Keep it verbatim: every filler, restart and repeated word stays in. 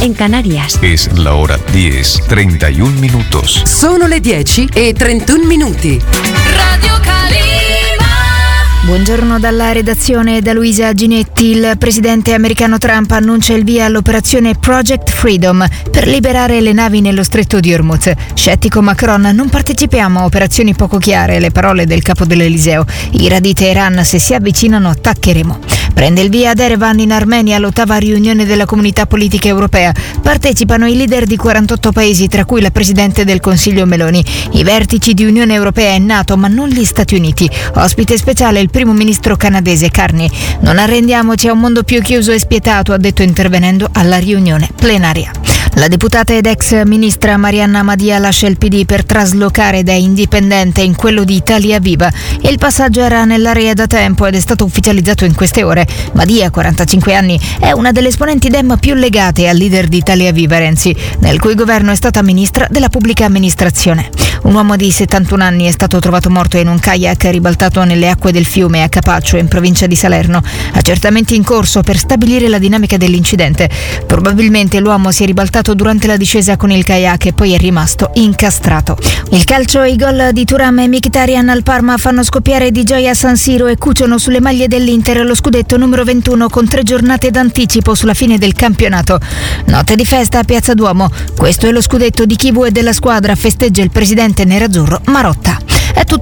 en Canarias. Es la hora diez, treinta y un minutos. Sono le dieci e trentuno minuti. Radio Calima. Buongiorno dalla redazione, da Luisa Ginetti. Il presidente americano Trump annuncia il via all'operazione Project Freedom per liberare le navi nello stretto di Hormuz. Scettico Macron: non partecipiamo a operazioni poco chiare, le parole del capo dell'Eliseo. Iran di Teheran: se si avvicinano attaccheremo. Prende il via ad Erevan in Armenia l'ottava riunione della Comunità Politica Europea. Partecipano i leader di quarantotto paesi, tra cui la Presidente del Consiglio Meloni. I vertici di Unione Europea e NATO, ma non gli Stati Uniti. Ospite speciale il primo ministro canadese Carney. Non arrendiamoci a un mondo più chiuso e spietato, ha detto intervenendo alla riunione plenaria. La deputata ed ex ministra Marianna Madia lascia il P D per traslocare da Indipendente in quello di Italia Viva. Il passaggio era nell'area da tempo ed è stato ufficializzato in queste ore. Madia, quarantacinque anni, è una delle esponenti Dem più legate al leader di Italia Viva Renzi, nel cui governo è stata ministra della pubblica amministrazione. Un uomo di settantuno anni è stato trovato morto in un kayak ribaltato nelle acque del fiume a Capaccio, in provincia di Salerno. Accertamenti in corso per stabilire la dinamica dell'incidente. Probabilmente l'uomo si è ribaltato durante la discesa con il kayak e poi è rimasto incastrato. Il calcio, i gol di Thuram e Mkhitaryan al Parma fanno scoppiare di gioia San Siro e cuciono sulle maglie dell'Inter lo scudetto numero ventuno con tre giornate d'anticipo sulla fine del campionato. Notte di festa a Piazza Duomo. Questo è lo scudetto di Kivu e della squadra, festeggia il presidente nerazzurro Marotta. È tutto